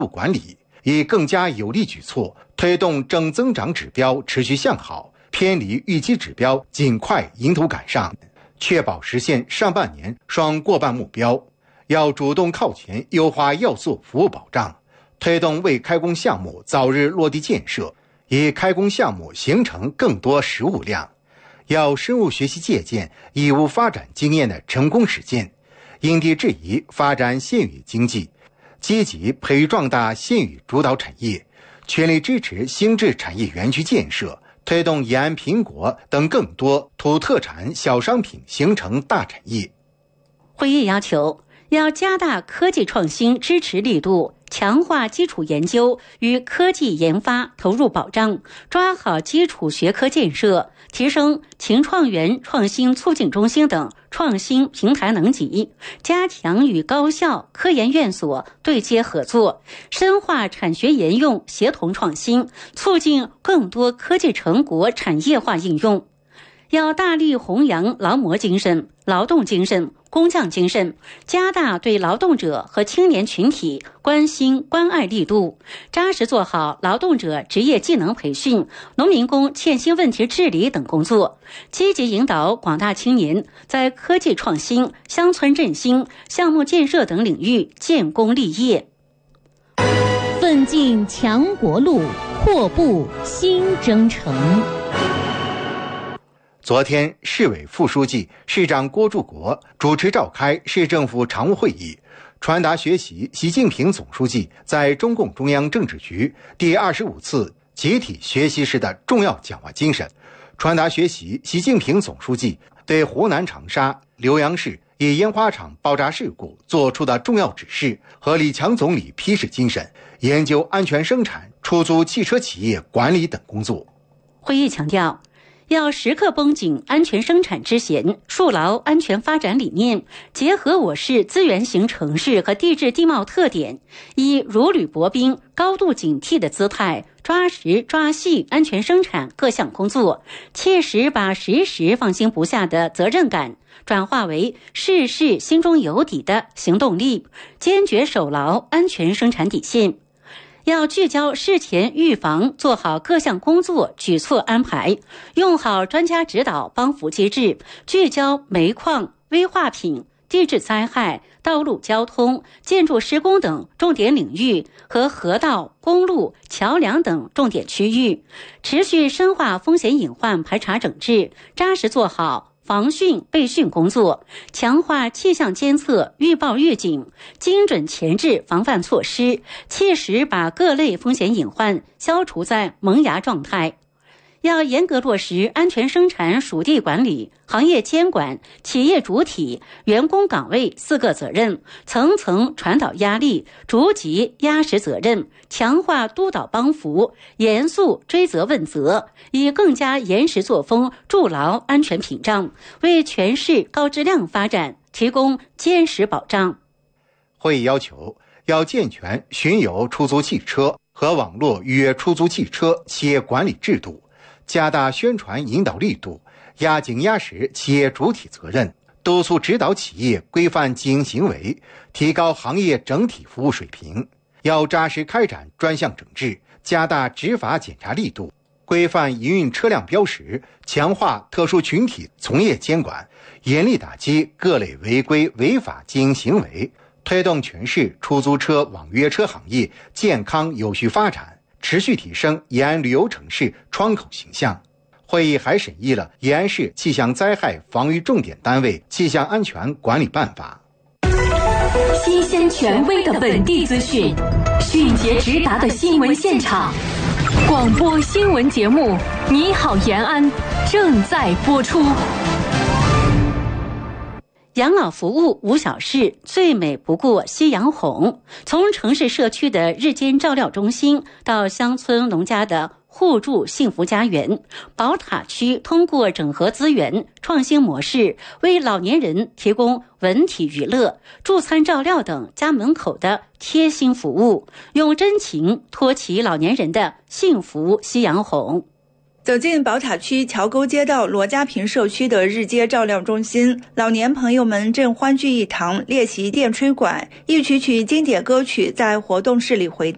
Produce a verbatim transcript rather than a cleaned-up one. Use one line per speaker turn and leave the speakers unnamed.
管理，以更加有力举措推动正增长指标持续向好，偏离预期指标尽快迎头赶上，确保实现上半年双过半目标。要主动靠前优化要素服务保障，推动未开工项目早日落地建设，以开工项目形成更多实物量。要深入学习借鉴义乌发展经验的成功实践，因地制宜发展县域经济，积极培育壮大县域主导产业，全力支持新质产业园区建设，推动延安苹果等更多土特产小商品形成大产业。
会议要求要加大科技创新支持力度，强化基础研究与科技研发投入保障，抓好基础学科建设，提升秦创园创新促进中心等创新平台能级，加强与高校、科研院所对接合作，深化产学研用协同创新，促进更多科技成果产业化应用。要大力弘扬劳模精神、劳动精神、工匠精神，加大对劳动者和青年群体关心关爱力度，扎实做好劳动者职业技能培训、农民工欠薪问题治理等工作，积极引导广大青年在科技创新、乡村振兴、项目建设等领域建功立业。
奋进强国路，阔步新征程。
昨天，市委副书记、市长郭柱国主持召开市政府常务会议，传达学习习近平总书记在中共中央政治局第二十五次集体学习时的重要讲话精神，传达学习习近平总书记对湖南长沙、浏阳市一烟花厂爆炸事故作出的重要指示和李强总理批示精神，研究安全生产、出租汽车企业管理等工作。
会议强调，要时刻绷紧安全生产之弦，树牢安全发展理念，结合我市资源型城市和地质地貌特点，以如履薄冰、高度警惕的姿态，抓实抓细安全生产各项工作，切实把时时放心不下的责任感转化为事事心中有底的行动力，坚决守牢安全生产底线。要聚焦事前预防，做好各项工作举措安排，用好专家指导帮扶机制，聚焦煤矿、危化品、地质灾害、道路交通、建筑施工等重点领域和河道、公路、桥梁等重点区域，持续深化风险隐患排查整治，扎实做好防汛备汛工作，强化气象监测、预报预警，精准前置防范措施，切实把各类风险隐患消除在萌芽状态。要严格落实安全生产属地管理、行业监管、企业主体、员工岗位四个责任，层层传导压力，逐级压实责任，强化督导帮扶，严肃追责问责，以更加严实作风筑牢安全屏障，为全市高质量发展提供坚实保障。
会议要求要健全巡游出租汽车和网络预约出租汽车企业管理制度，加大宣传引导力度，压紧压实企业主体责任，督促指导企业规范经营行为，提高行业整体服务水平。要扎实开展专项整治，加大执法检查力度，规范营运车辆标识，强化特殊群体从业监管，严厉打击各类违规违法经营行为，推动全市出租车网约车行业健康有序发展，持续提升延安旅游城市窗口形象。会议还审议了延安市气象灾害防御重点单位气象安全管理办法。
新鲜权威的本地资讯，迅捷直达的新闻现场，广播新闻节目《你好延安》正在播出。
养老服务无小事，最美不过夕阳红。从城市社区的日间照料中心到乡村农家的互助幸福家园，宝塔区通过整合资源、创新模式，为老年人提供文体娱乐、助餐照料等家门口的贴心服务，用真情托起老年人的幸福夕阳红。
走进宝塔区桥沟街道罗家坪社区的日街照料中心，老年朋友们正欢聚一堂，练习电吹管，一曲曲经典歌曲在活动室里回荡。